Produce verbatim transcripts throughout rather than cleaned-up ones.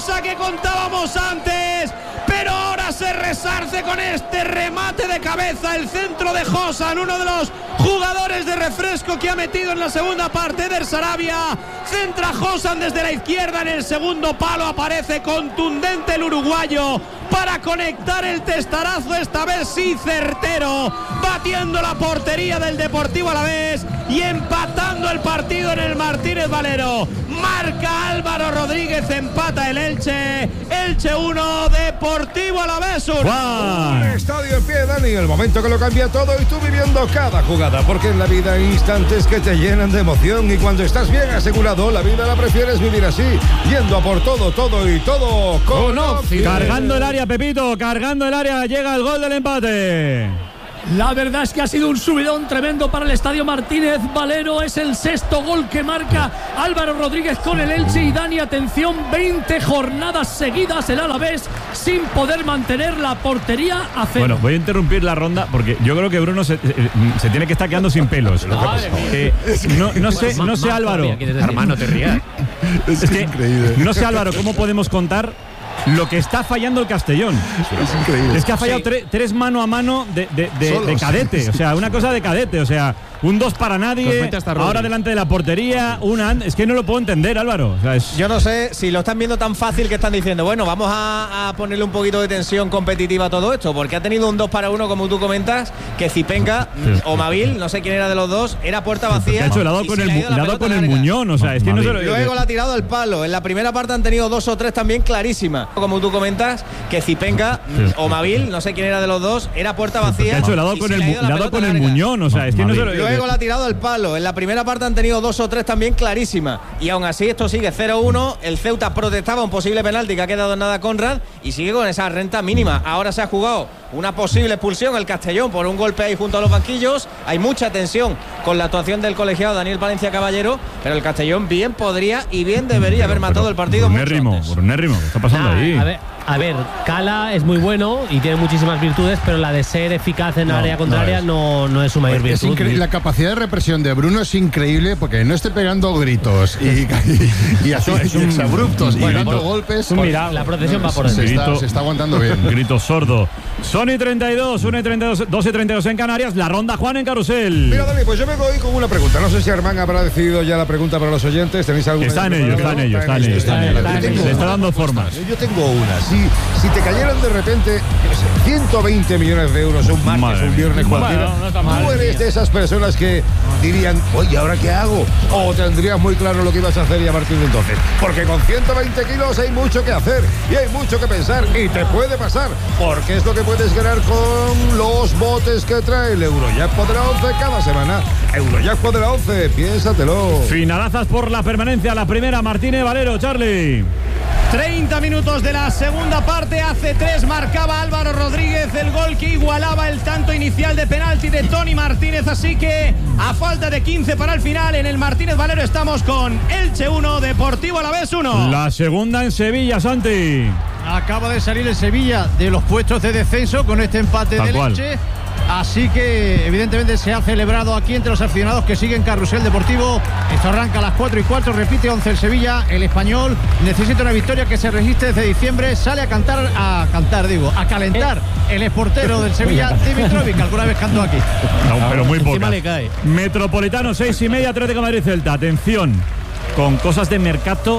cosa que contábamos antes, pero ahora se resarce con este remate de cabeza, el centro de Josan, uno de los jugadores de refresco que ha metido en la segunda parte. Eder Sarabia centra Josan desde la izquierda, en el segundo palo aparece contundente el uruguayo para conectar el testarazo, esta vez sí certero, batiendo la portería del Deportivo Alavés y empatando el partido en el Martínez Valero. Marca Álvaro Rodríguez, empata el Elche. Elche uno, Deportivo Alavés uno. Un estadio en pie, Dani, el momento que lo cambia todo y tú viviendo cada jugada, porque en la vida hay instantes que te llenan de emoción y cuando estás bien asegurado, la vida la prefieres vivir así, yendo a por todo, todo y todo con Opti. Cargando el área, Pepito, cargando el área, llega el gol del empate. La verdad es que ha sido un subidón tremendo para el Estadio Martínez Valero. Es el sexto gol que marca Álvaro Rodríguez con el Elche. Y Dani, atención, veinte jornadas seguidas el Alavés sin poder mantener la portería a cero. Bueno, voy a interrumpir la ronda porque yo creo que Bruno se, se tiene que estar quedando sin pelos. Eh, no, no sé, no sé, Álvaro. Hermano, te rías. Es, es que, increíble. No sé, Álvaro, cómo podemos contar lo que está fallando el Castellón. Es increíble. Es que ha fallado sí. tre, tres mano a mano de, de, de, de cadete. O sea, una cosa de cadete. O sea, un dos para nadie. Ahora delante de la portería. Una. Es que no lo puedo entender, Álvaro. O sea, es... Yo no sé si lo están viendo tan fácil que están diciendo, bueno, vamos a, a ponerle un poquito de tensión competitiva a todo esto. Porque ha tenido un dos para uno, como tú comentas, que Zipenka sí. o Mavil, no sé quién era de los dos, era puerta vacía. De hecho, le ha dado con el, le ha dado con el muñón. O sea, es que no se lo... Luego le ha tirado el palo. En la primera parte han tenido dos o tres también clarísimas. Como tú comentas, que Zipenka sí. o Mavil, no sé quién era de los dos, era puerta vacía. De hecho, le ha dado con el, le ha dado con el muñón. O sea, es que no se lo... Luego le ha tirado el palo. En la primera parte han tenido dos o tres también clarísimas. Y aún así esto sigue cero uno. El Ceuta protestaba un posible penalti que ha quedado en nada Conrad y sigue con esa renta mínima. Ahora se ha jugado una posible expulsión el Castellón por un golpe ahí junto a los banquillos. Hay mucha tensión con la actuación del colegiado Daniel Palencia Caballero, pero el Castellón bien podría y bien debería pero, haber matado el partido mucho antes. Brunérrimo, ¿qué está pasando ah, ahí? A ver. A ver, Cala es muy bueno y tiene muchísimas virtudes, pero la de ser eficaz en no, área contraria no es, no, no es su mayor pues virtud. Es la capacidad de represión de Bruno es increíble porque no esté pegando gritos y, y, y así es un, abruptos bueno, y dando golpes. Un mirado. La procesión va por se dentro. Está, se está aguantando bien. Grito sordo. Sony treinta y dos, uno y treinta y dos, dos y treinta y dos en Canarias. La ronda Juan en Carrusel. Mira, Dani, pues yo me voy con una pregunta. No sé si Armán habrá decidido ya la pregunta para los oyentes. ¿Tenéis alguna? Está en ello, está en ello, está en ello. Le está dando formas. Yo tengo una. Si, si te cayeran de repente ciento veinte millones de euros un martes, Madre un viernes mía. cualquiera, bueno, no mal, tú eres tío. de esas personas que dirían, oye, ¿ahora qué hago? O tendrías muy claro lo que ibas a hacer y a partir de entonces. Porque con ciento veinte kilos hay mucho que hacer y hay mucho que pensar y te puede pasar. Porque es lo que puedes ganar con los botes que trae el Eurojackpot de la once cada semana. Eurojackpot de la once, piénsatelo. Finalazas por la permanencia. La primera, Martínez Valero, Charlie. treinta minutos de la segunda parte. Hace tres marcaba Álvaro Rodríguez el gol que igualaba el tanto inicial de penalti de Tony Martínez. Así que a falta de quince para el final, en el Martínez Valero estamos con Elche uno, Deportivo Alavés uno. La segunda en Sevilla, Santi. Acaba de salir el Sevilla de los puestos de descenso con este empate del Elche. Así que evidentemente se ha celebrado aquí entre los aficionados que siguen Carrusel Deportivo. Esto arranca a las cuatro y cuatro, repite once el Sevilla. El Español necesita una victoria que se registre desde diciembre. Sale a cantar, a cantar digo, a calentar el exportero del Sevilla, Dimitrovic, que alguna vez cantó aquí. No, pero muy poco. le cae. Metropolitano, seis y media, Atlético de Madrid Celta. Atención, con cosas de mercado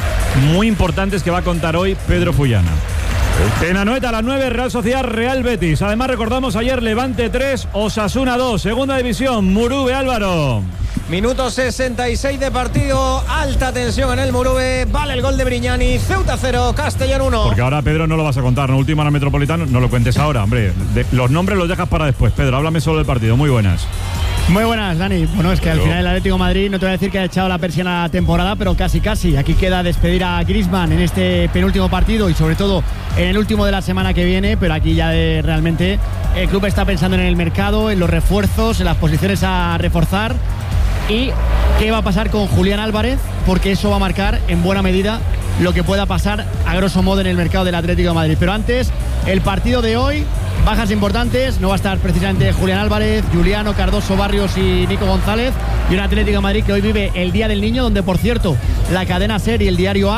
muy importantes que va a contar hoy Pedro Fullana. En Anoeta a las nueve, Real Sociedad, Real Betis. Además recordamos ayer Levante tres, Osasuna dos. Segunda división, Murube, Álvaro. Minuto sesenta y seis de partido, alta tensión en el Murube. Vale el gol de Brignani, Ceuta cero, Castellón uno. Porque ahora, Pedro, no lo vas a contar, ¿no? Última en el Metropolitano, no lo cuentes ahora, hombre. De, los nombres los dejas para después. Pedro, háblame solo del partido, muy buenas. Muy buenas, Dani. Bueno, es que al final el Atlético de Madrid, no te voy a decir que ha echado la persiana a la temporada, pero casi casi. Aquí queda despedir a Griezmann en este penúltimo partido y sobre todo en el último de la semana que viene, pero aquí ya de, realmente el club está pensando en el mercado, en los refuerzos, en las posiciones a reforzar. ¿Y qué va a pasar con Julián Álvarez? Porque eso va a marcar en buena medida lo que pueda pasar a grosso modo en el mercado del Atlético de Madrid. Pero antes, el partido de hoy, bajas importantes, no va a estar precisamente Julián Álvarez, Juliano, Cardoso, Barrios y Nico González, y un Atlético de Madrid que hoy vive el Día del Niño, donde por cierto la cadena SER y el diario AS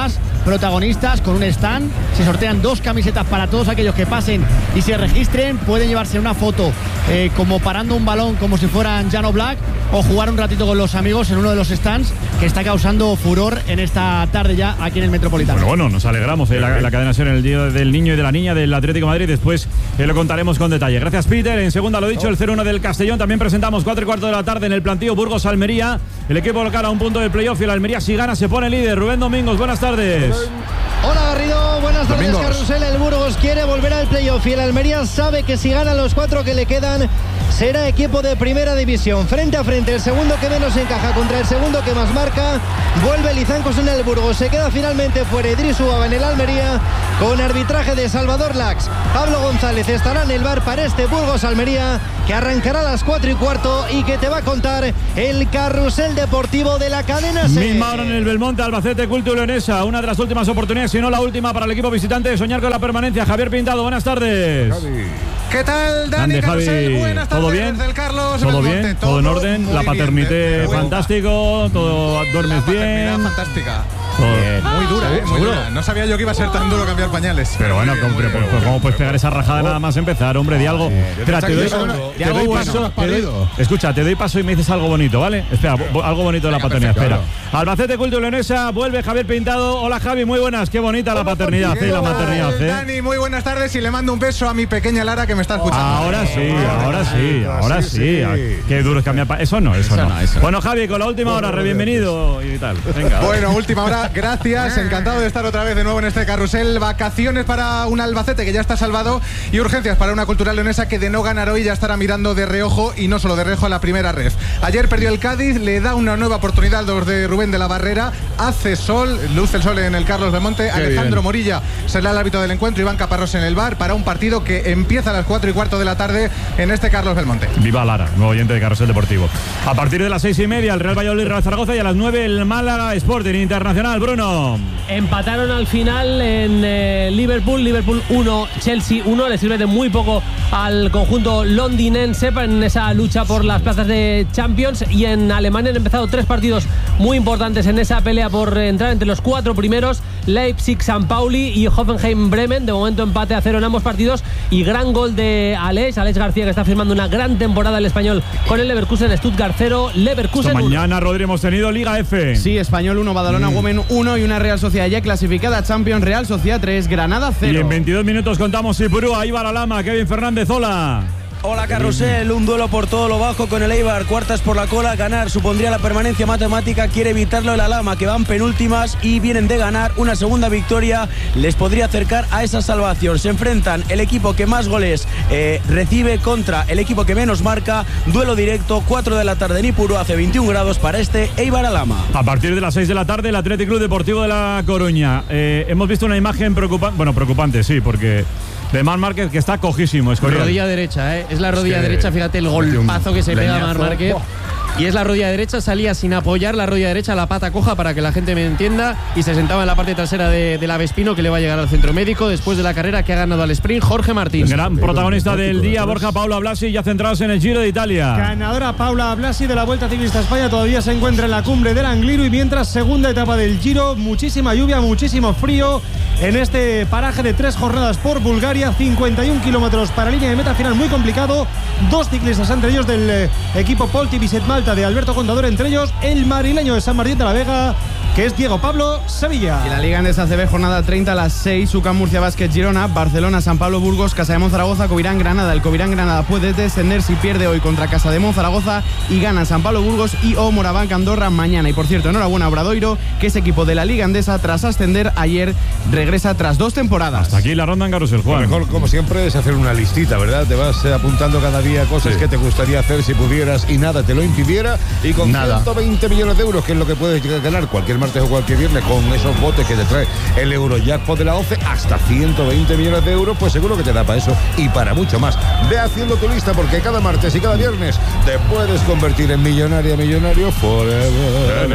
protagonistas con un stand. Se sortean dos camisetas para todos aquellos que pasen y se registren. Pueden llevarse una foto eh, como parando un balón como si fueran Jan Oblak, o jugar un ratito con los amigos en uno de los stands que está causando furor en esta tarde ya aquí en el Metropolitano. Bueno, bueno, nos alegramos de la, la cadena SER en el día del niño y de la niña del Atlético de Madrid. Después eh, lo contaremos con detalle. Gracias, Peter. En segunda, lo dicho, el cero uno del Castellón. También presentamos cuatro y cuarto de la tarde en el plantío Burgos-Almería. El equipo local a un punto del playoff y el Almería, si gana, se pone líder. Rubén Domingos, buenas tardes. Hola, Garrido, buenas tardes, Domingos. Carrusel. El Burgos quiere volver al playoff y el Almería sabe que si gana los cuatro que le quedan será equipo de primera división. Frente a frente, el segundo que menos encaja contra el segundo que más marca. Vuelve Lizancos en el Burgos. Se queda finalmente fuera Idris Uaba en el Almería con arbitraje de Salvador Lax. Pablo González estará en el bar para este Burgos-Almería que arrancará a las cuatro y cuarto y que te va a contar el Carrusel Deportivo de la cadena SER. Misma hora en el Belmonte, Albacete, Culto y Leonesa. Una de las últimas oportunidades, si no la última, para el equipo visitante de soñar con la permanencia. Javier Pintado, buenas tardes. Javi. ¿Qué tal, Dani? Grande, Javi. Carrusel? Buenas tardes. ¿Todo bien? Desde el Carlos ¿Todo Belmonte. bien? ¿Todo en orden? muy La bien. paternité De- de- fantástico, todo duermes La paternidad bien. fantástica. Todo- Muy dura, ¿eh? Muy ¿Seguro? dura. No sabía yo que iba a ser tan duro cambiar pañales. Pero bueno, ¿cómo, pero, pues, ¿cómo puedes pegar esa rajada nada más empezar, hombre? Di algo. Espera, te doy, te doy paso. te doy- escucha, te doy paso y me dices algo bonito, ¿vale? Espera, bo- algo bonito de la paternidad. Espera. Albacete, Culto y Leonesa, vuelve Javier Pintado. Hola, Javi, muy buenas. Qué bonita la paternidad, ¿eh? La maternidad, ¿eh? Dani, muy buenas tardes y le mando un beso a mi pequeña Lara que me está escuchando. Ahora sí, ahora sí, ahora sí. Qué duro es cambiar. pa- Eso no, eso, no. Bueno, Javi, con la última hora, re bienvenido y tal. Venga. Bueno, última hora, gracias. Encantado de estar otra vez de nuevo en este carrusel. Vacaciones para un Albacete que ya está salvado y urgencias para una Cultural Leonesa que de no ganar hoy ya estará mirando de reojo y no solo de reojo a la primera ref. Ayer perdió el Cádiz, le da una nueva oportunidad a los de Rubén de la Barrera. Hace sol, luce el sol en el Carlos Belmonte. Alejandro bien. Morilla será el árbitro del encuentro. Iván Caparrós en el bar para un partido que empieza a las cuatro y cuarto de la tarde en este Carlos Belmonte. Viva Lara, nuevo oyente de Carrusel Deportivo. A partir de las seis y media, el Real Valladolid, Real Zaragoza, y a las nueve, el Málaga Sporting Internacional. Bruno. Empataron al final en eh, Liverpool, Liverpool uno, Chelsea uno. Le sirve de muy poco al conjunto londinense en esa lucha por las plazas de Champions. Y en Alemania han empezado tres partidos muy importantes en esa pelea por entrar entre los cuatro primeros: Leipzig, San Pauli y Hoffenheim-Bremen. De momento empate a cero en ambos partidos y gran gol de Alex, Alex García, que está firmando una gran temporada el español con el Leverkusen. Stuttgart cero, Leverkusen uno. Mañana, Rodri, hemos tenido Liga F. Sí, Español uno, Badalona Mm. Women uno y una Real Sociedad ya clasificada a Champions. Real Sociedad tres, Granada Y cero. en veintidós minutos contamos Ipurúa, ahí va la Lama, Kevin Fernández, hola. Hola, Carrusel, un duelo por todo lo bajo con el Eibar, cuartas por la cola. Ganar supondría la permanencia matemática, quiere evitarlo la Lama, que van penúltimas y vienen de ganar. Una segunda victoria les podría acercar a esa salvación. Se enfrentan el equipo que más goles eh, recibe contra el equipo que menos marca. Duelo directo, cuatro de la tarde en Ipurúa, hace veintiún grados para este Eibar Lama. A partir de las seis de la tarde, el Athletic Club Deportivo de La Coruña. Eh, hemos visto una imagen preocupante, bueno, preocupante, sí, porque de Marc Márquez, que está cojísimo. Escorial. Rodilla derecha, ¿eh? Es la rodilla que derecha, fíjate el golpazo que se pega a leñazo. Marc Márquez. Y es la rodilla derecha, salía sin apoyar la rodilla derecha, la pata coja, para que la gente me entienda, y se sentaba en la parte trasera de, de la Vespino, que le va a llegar al centro médico después de la carrera que ha ganado al sprint Jorge Martín. Gran protagonista del día, Borja Paula Blasi, ya centrados en el Giro de Italia. Ganadora Paula Blasi de la Vuelta Ciclista España, todavía se encuentra en la cumbre del Angliru, y mientras segunda etapa del Giro, muchísima lluvia, muchísimo frío en este paraje de tres jornadas por Bulgaria, cincuenta y un kilómetros para línea de meta final, muy complicado. Dos ciclistas, entre ellos del eh, equipo Polti Biset Malta de Alberto Contador, entre ellos el madrileño de San Martín de la Vega, que es Diego Pablo Sevilla. Y la Liga Endesa A C B, jornada treinta a las seis, UCAM Murcia Basket Girona, Barcelona, San Pablo Burgos, Casa de Monzaragoza, Covirán Granada. El Covirán Granada puede descender si pierde hoy contra Casa de Monzaragoza y gana San Pablo Burgos y O Moraván Andorra mañana. Y por cierto, enhorabuena a Obradoiro, que es equipo de la Liga Endesa tras ascender ayer, regresa tras dos temporadas. Hasta aquí la ronda en Carrusel, Juan. Lo mejor, como siempre, es hacer una listita, ¿verdad? Te vas eh, apuntando cada día cosas Sí. que te gustaría hacer si pudieras y nada te lo impidiera. Y con Nada. ciento veinte millones de euros, que es lo que puedes llegar a ganar cualquier martes o cualquier viernes, con esos botes que te trae el Eurojackpot de la OCE, hasta ciento veinte millones de euros, pues seguro que te da para eso y para mucho más. Ve haciendo tu lista, porque cada martes y cada viernes te puedes convertir en millonaria, millonario forever.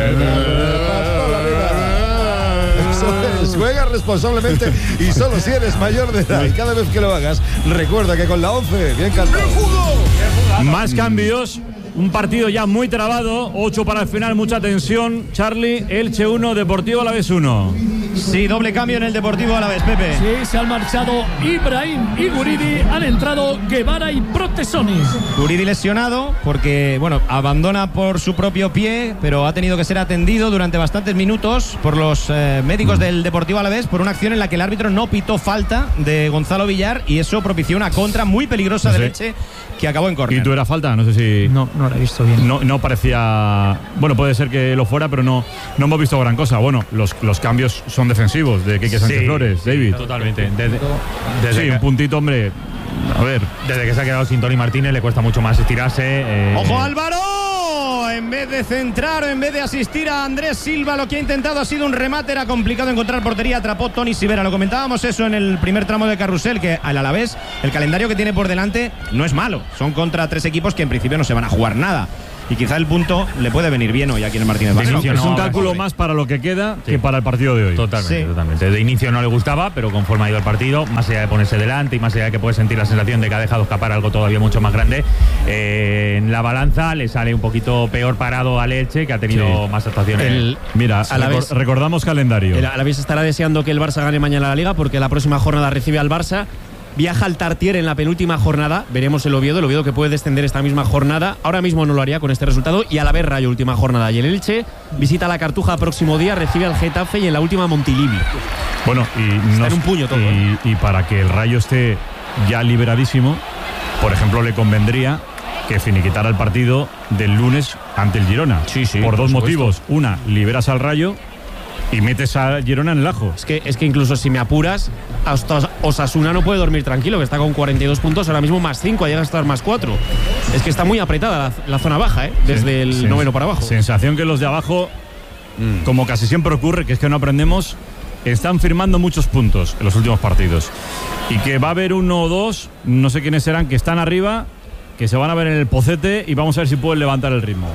Eso es, juega responsablemente y solo si eres mayor de edad. Y cada vez que lo hagas, recuerda que con la ONCE, bien cantado. Más cambios. Un partido ya muy trabado. ocho para el final, mucha tensión. Charlie, Elche uno, Deportivo Alavés uno. Sí, doble cambio en el Deportivo Alavés, Pepe. Sí, se han marchado Ibrahim y Guridi, han entrado Guevara y Protesoni. Guridi lesionado porque, bueno, abandona por su propio pie, pero ha tenido que ser atendido durante bastantes minutos por los eh, médicos del Deportivo Alavés por una acción en la que el árbitro no pitó falta de Gonzalo Villar y eso propició una contra muy peligrosa de Elche que acabó en córner. ¿Y tú era falta? No sé si... No, no la he visto bien. No, no parecía... Bueno, puede ser que lo fuera, pero no, no hemos visto gran cosa. Bueno, los, los cambios son defensivos de Quique Sánchez sí, Flores, David. Totalmente. Desde, desde sí, que, un puntito, hombre. A ver. Desde que se ha quedado sin Toni Martínez le cuesta mucho más estirarse. Eh, ¡Ojo, Álvaro! En vez de centrar o en vez de asistir a Andrés Silva, lo que ha intentado ha sido un remate. Era complicado encontrar portería. Atrapó Toni Sivera. Lo comentábamos eso en el primer tramo de Carrusel, que al Alavés el calendario que tiene por delante no es malo. Son contra tres equipos que en principio no se van a jugar nada. Y quizá el punto le puede venir bien hoy aquí en el Martínez Valero. Es un cálculo más para lo que queda sí. que para el partido de hoy. Totalmente, sí. totalmente. De inicio no le gustaba, pero conforme ha ido el partido, más allá de ponerse delante y más allá de que puede sentir la sensación de que ha dejado escapar algo todavía mucho más grande, eh, en la balanza le sale un poquito peor parado al Elche, que ha tenido sí. más actuaciones. El, Mira, recor recordamos calendario. El Alavés estará deseando que el Barça gane mañana la Liga porque la próxima jornada recibe al Barça. Viaja al Tartier en la penúltima jornada. Veremos el Oviedo. El Oviedo que puede descender esta misma jornada. Ahora mismo no lo haría con este resultado. Y a la vez Rayo, última jornada. Y el Elche visita la Cartuja próximo día, recibe al Getafe y en la última Montilivi. Bueno, y, Está nos, en un puño todo. Y, y para que el Rayo esté ya liberadísimo, por ejemplo, le convendría que finiquitara el partido del lunes ante el Girona. Sí, sí, por dos por motivos. Una, liberas al Rayo y metes a Girona en el ajo. Es que, es que incluso si me apuras, hasta Osasuna no puede dormir tranquilo, que está con cuarenta y dos puntos, ahora mismo más cinco, llega a estar más cuatro. Es que está muy apretada la, la zona baja, ¿eh? Desde sí, el sí. noveno para abajo. Sensación que los de abajo, mm. como casi siempre ocurre, que es que no aprendemos, están firmando muchos puntos en los últimos partidos. Y que va a haber uno o dos, no sé quiénes serán, que están arriba, que se van a ver en el pocete y vamos a ver si pueden levantar el ritmo.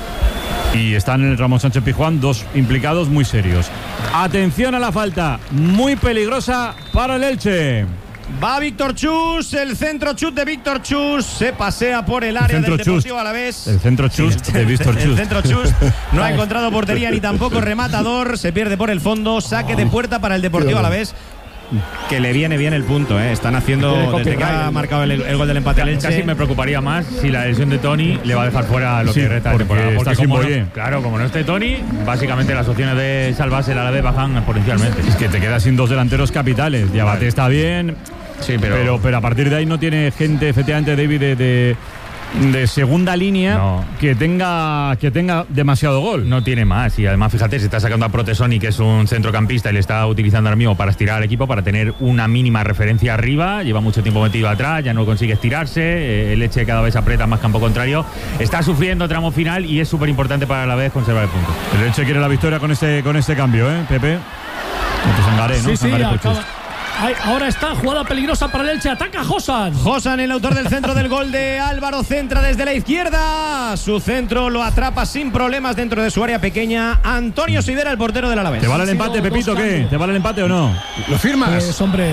Y están en el Ramón Sánchez Pizjuán dos implicados muy serios. Atención a la falta, muy peligrosa para el Elche. Va Víctor Chus, el centro chut de Víctor Chus se pasea por el área el del Deportivo Alavés. El centro chus sí, de Víctor Chus. El centro chus no ha encontrado portería ni tampoco rematador, se pierde por el fondo, saque de puerta para el Deportivo Alavés. Que le viene bien el punto, ¿eh? Están haciendo desde que ha marcado el, el gol del empate al Elche. Casi me preocuparía más si la lesión de Toni le va a dejar fuera lo sí, que resta de temporada. Porque está como sin no, claro, como no esté Toni, básicamente las opciones de salvarse el Alavés bajan exponencialmente. Es que te quedas sin dos delanteros capitales. Diabate vale. está bien, sí, pero... pero pero a partir de ahí no tiene gente, efectivamente, David, de, de de segunda línea no. que tenga que tenga demasiado gol. No tiene más. Y además, fíjate, se está sacando a Protesoni, que es un centrocampista, y le está utilizando ahora mismo para estirar al equipo, para tener una mínima referencia arriba. Lleva mucho tiempo metido atrás, ya no consigue estirarse. El Elche cada vez aprieta más campo contrario. Está sufriendo tramo final y es súper importante para la vez conservar el punto. El Elche quiere la victoria con este, con este cambio, ¿eh, Pepe? Sangaré, ¿no? Sí, Sangaré, sí, acaba. Ay, ahora está jugada peligrosa para el Elche. Ataca Josan. Josan, el autor del centro del gol de Álvaro, centra desde la izquierda. Su centro lo atrapa sin problemas dentro de su área pequeña. Antonio Sivera, el portero del Alavés. ¿Te vale el empate, Pepito, qué? ¿Te vale el empate o no? ¿Lo firmas? Pues, hombre,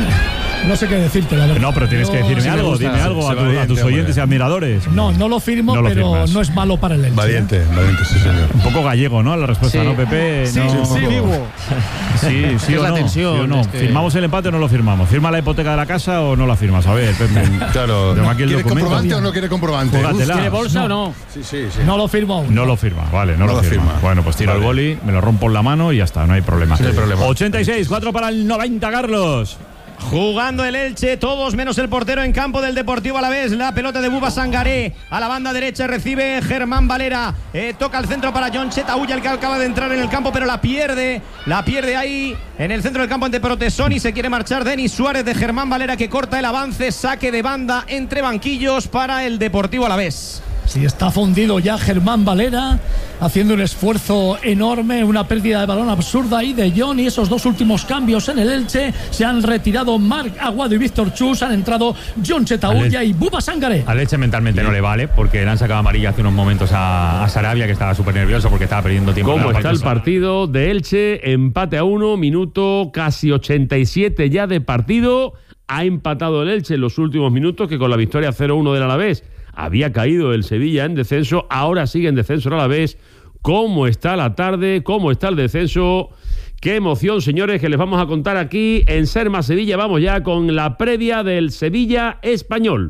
no sé qué decirte, la verdad. No, pero tienes que decirme algo. Gusta, dime algo a, tu, a tus oyentes hombre. y admiradores. No, no lo firmo, no lo pero firmas. no es malo para el Elche. Valiente, valiente, sí, señor. Un poco gallego, ¿no? La respuesta, sí. ¿no, Pepe? Sí, no, sí, digo. Sí, sí o la no. tensión, sí o no. Es que... ¿Firmamos el empate o no lo firmamos? ¿Firma la hipoteca de la casa o no la firmas? A ver, Pepe. Claro. No, ¿Quiere comprobante o no quiere comprobante? ¿Quiere bolsa no. o no? Sí, sí, sí. No lo firmo aún. No lo firma, vale, no, no lo, lo firma. firma. Bueno, pues tiro vale. el boli, me lo rompo en la mano y ya está, no hay problema. Sí, no hay problema. ochenta y seis, cuatro para el noventa, Carlos. Jugando el Elche, todos menos el portero en campo del Deportivo Alavés. La pelota de Buba Sangaré a la banda derecha, recibe Germán Valera, eh, toca el centro para John Chetaulla, el que acaba de entrar en el campo, pero la pierde, la pierde ahí en el centro del campo ante Protesoni. Se quiere marchar Denis Suárez de Germán Valera, que corta el avance, saque de banda entre banquillos para el Deportivo Alavés. Sí, está fundido ya Germán Valera, haciendo un esfuerzo enorme, una pérdida de balón absurda ahí de John, y esos dos últimos cambios en el Elche. Se han retirado Marc Aguado y Víctor Chus, han entrado John Chetaulla y Buba Sangaré. Al Elche mentalmente no le vale, porque le han sacado amarilla hace unos momentos a, a Sarabia, que estaba súper nervioso porque estaba perdiendo tiempo. ¿Cómo está el partido de Elche? Empate a uno, minuto casi ochenta y siete ya de partido. Ha empatado el Elche en los últimos minutos, que con la victoria cero uno del Alavés había caído el Sevilla en descenso, ahora sigue en descenso el Alavés cómo está la tarde, cómo está el descenso. Qué emoción, señores, que les vamos a contar aquí en Ser Más Sevilla. Vamos ya con la previa del Sevilla Español.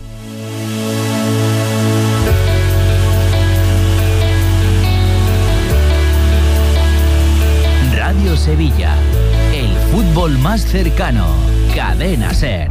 Radio Sevilla, el fútbol más cercano. Cadena Ser.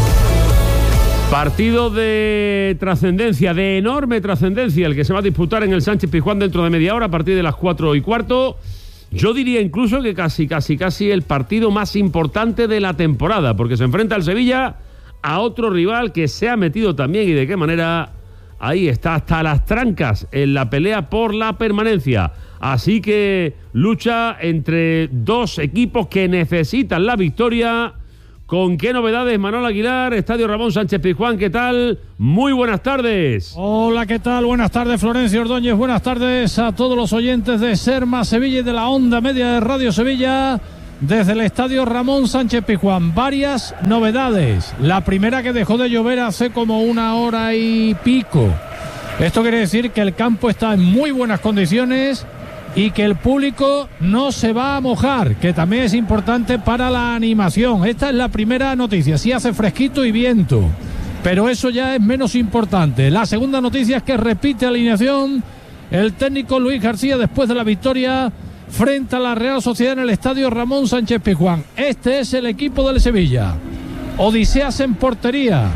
Partido de trascendencia, de enorme trascendencia, el que se va a disputar en el Sánchez Pizjuán dentro de media hora, a partir de las cuatro y cuarto. Yo diría incluso que casi, casi, casi el partido más importante de la temporada, porque se enfrenta el Sevilla a otro rival que se ha metido también, y de qué manera. Ahí está, hasta las trancas en la pelea por la permanencia. Así que lucha entre dos equipos que necesitan la victoria. ¿Con qué novedades, Manuel Aguilar? Estadio Ramón Sánchez Pizjuán, ¿qué tal? Muy buenas tardes. Hola, ¿qué tal? Buenas tardes, Florencio Ordóñez. Buenas tardes a todos los oyentes de Ser Más Sevilla y de la onda media de Radio Sevilla. Desde el Estadio Ramón Sánchez Pizjuán, varias novedades. La primera, que dejó de llover hace como una hora y pico. Esto quiere decir que el campo está en muy buenas condiciones y que el público no se va a mojar, que también es importante para la animación. Esta es la primera noticia. Sí hace fresquito y viento, pero eso ya es menos importante. La segunda noticia es que repite alineación el técnico Luis García después de la victoria frente a la Real Sociedad en el Estadio Ramón Sánchez Pizjuán. Este es el equipo del Sevilla. Odiseas en portería: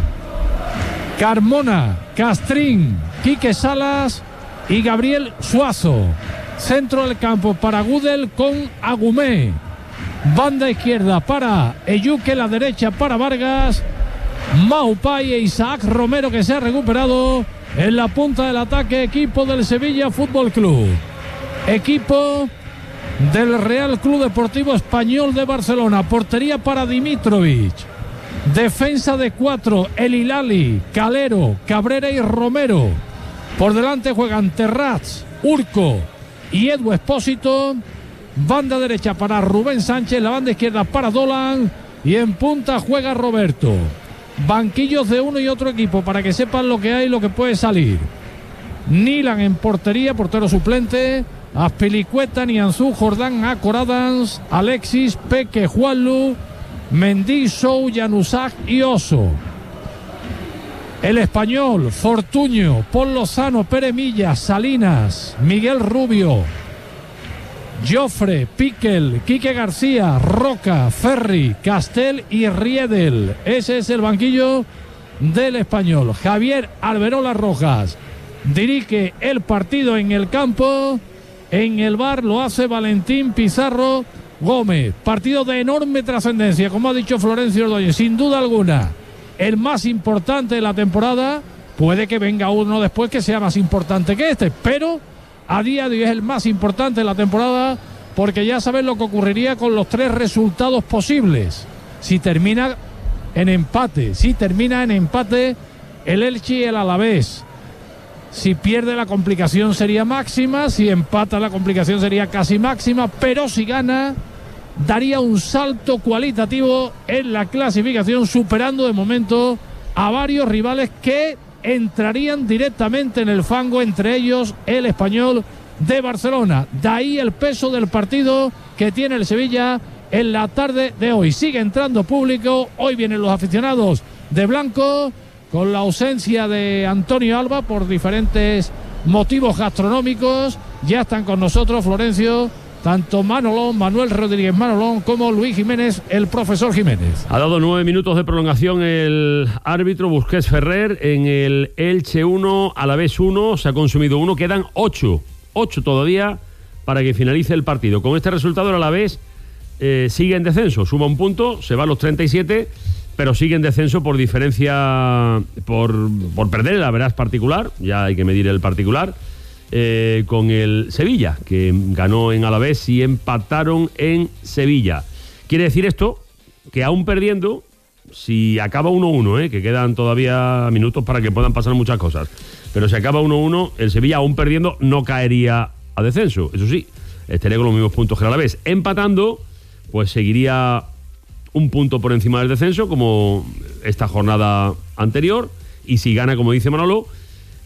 Carmona, Castrín, Quique Salas y Gabriel Suazo. Centro del campo para Gudel con Agumé. Banda izquierda para Eyuque, la derecha para Vargas. Maupay e Isaac Romero, que se ha recuperado en la punta del ataque. Equipo del Sevilla Fútbol Club. Equipo del Real Club Deportivo Español de Barcelona. Portería para Dimitrovic. Defensa de cuatro: El Hilali, Calero, Cabrera y Romero. Por delante juegan Terrats, Urco y Edu Espósito. Banda derecha para Rubén Sánchez, la banda izquierda para Dolan, y en punta juega Roberto. Banquillos de uno y otro equipo para que sepan lo que hay y lo que puede salir. Nilan en portería, portero suplente. Azpilicueta, Nianzú, Jordán, Acoradans, Alexis, Peque, Juanlu, Mendy, Sou, Januzaj y Oso. El Español: Fortuño, Paul Lozano, Pere Millas, Salinas, Miguel Rubio, Jofre, Piquel, Quique García, Roca, Ferri, Castel y Riedel. Ese es el banquillo del Español. Javier Alberola Rojas dirige el partido en el campo. En el bar lo hace Valentín Pizarro Gómez. Partido de enorme trascendencia, como ha dicho Florencio Ordóñez, sin duda alguna el más importante de la temporada. Puede que venga uno después que sea más importante que este, pero a día de hoy es el más importante de la temporada, porque ya saben lo que ocurriría con los tres resultados posibles. Si termina en empate, si termina en empate el Elche y el Alavés. Si pierde, la complicación sería máxima. Si empata, la complicación sería casi máxima. Pero si gana, daría un salto cualitativo en la clasificación, superando de momento a varios rivales que entrarían directamente en el fango, entre ellos el Español de Barcelona. De ahí el peso del partido que tiene el Sevilla en la tarde de hoy. Sigue entrando público. Hoy vienen los aficionados de blanco, con la ausencia de Antonio Alba por diferentes motivos gastronómicos. Ya están con nosotros, Florencio, tanto Manolón, Manuel Rodríguez Manolón, como Luis Jiménez, el profesor Jiménez. Ha dado nueve minutos de prolongación el árbitro Busquets Ferrer en el Elche uno, Alavés uno. Se ha consumido uno, quedan ocho. Ocho todavía para que finalice el partido. Con este resultado el Alavés eh, sigue en descenso, suma un punto, se va a los treinta y siete, pero sigue en descenso por diferencia, por, por perder el average particular. Ya hay que medir el particular. Eh, con el Sevilla, que ganó en Alavés y empataron en Sevilla. Quiere decir esto que aún perdiendo, si acaba uno uno, eh, que quedan todavía minutos para que puedan pasar muchas cosas, pero si acaba uno uno, el Sevilla aún perdiendo no caería a descenso. Eso sí, estaría con los mismos puntos que el Alavés. Empatando, pues seguiría un punto por encima del descenso, como esta jornada anterior, y si gana, como dice Manolo,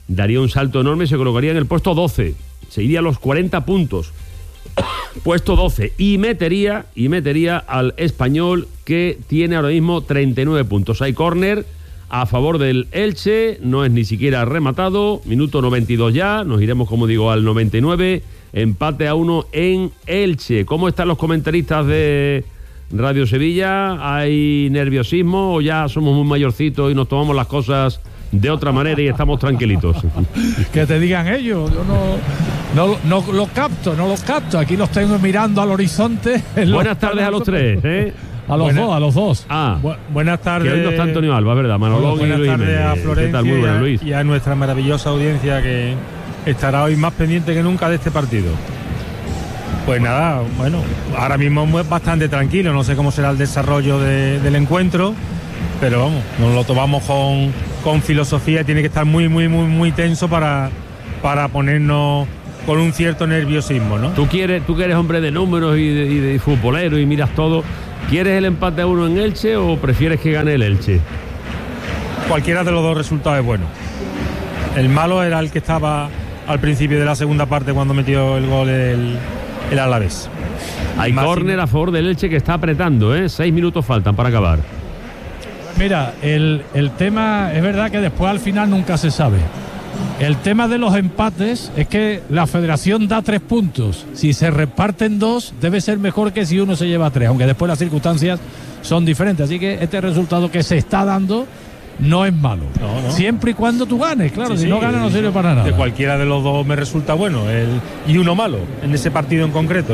daría un salto enorme, se colocaría en el puesto doce, se iría a los cuarenta puntos, puesto doce, y metería, y metería al Español, que tiene ahora mismo treinta y nueve puntos. Hay córner a favor del Elche, no es ni siquiera rematado, minuto noventa y dos ya, nos iremos, como digo, al noventa y nueve, empate a uno en Elche. ¿Cómo están los comentaristas de Radio Sevilla? ¿Hay nerviosismo o ya somos muy mayorcitos y nos tomamos las cosas de otra manera y estamos tranquilitos? Que te digan ellos, yo no, no, no lo capto, no lo capto. Aquí los tengo mirando al horizonte. Buenas tardes a los tres, ¿eh? A los Buena, dos, a los dos. Ah, bu buenas tardes. Que hoy no está Antonio Alba, ¿verdad? Manolón buenas y Luis tardes Jiménez. a Florencia. ¿Qué tal? Muy buenas, Luis. Y a nuestra maravillosa audiencia que estará hoy más pendiente que nunca de este partido. Pues nada, bueno, ahora mismo es bastante tranquilo, no sé cómo será el desarrollo de, del encuentro, pero vamos, nos lo tomamos con, con filosofía. Tiene que estar muy, muy, muy, muy tenso para, para ponernos con un cierto nerviosismo, ¿no? Tú quieres, tú que eres hombre de números y de, y de futbolero y miras todo, ¿quieres el empate a uno en Elche o prefieres que gane el Elche? Cualquiera de los dos resultados es bueno. El malo era el que estaba al principio de la segunda parte cuando metió el gol el, el Alavés. Hay córner a favor del Elche que está apretando, ¿eh? Seis minutos faltan para acabar. Mira, el, el tema es verdad que después al final nunca se sabe. El tema de los empates es que la federación da tres puntos. Si se reparten dos, debe ser mejor que si uno se lleva tres, aunque después las circunstancias son diferentes. Así que este resultado que se está dando no es malo. No, no. Siempre y cuando tú ganes, claro. Sí, si sí, no ganas no sirve para nada. De cualquiera de los dos me resulta bueno, el, y uno malo en ese partido en concreto.